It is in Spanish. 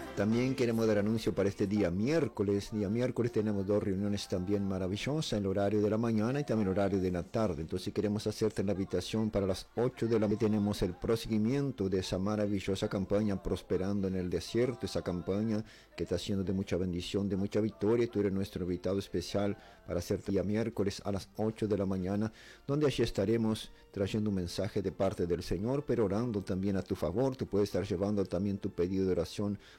También queremos dar anuncio para este día miércoles. Día miércoles tenemos dos reuniones también maravillosas, en el horario de la mañana y también el horario de la tarde. Entonces queremos hacerte la invitación para las 8 de la mañana. Tenemos el proseguimiento de esa maravillosa campaña Prosperando en el Desierto, esa campaña que está siendo de mucha bendición, de mucha victoria. Tú eres nuestro invitado especial para hacerte el día miércoles a las 8 de la mañana, donde allí estaremos trayendo un mensaje de parte del Señor, pero orando también a tu favor. Tú puedes estar llevando también tu pedido de oración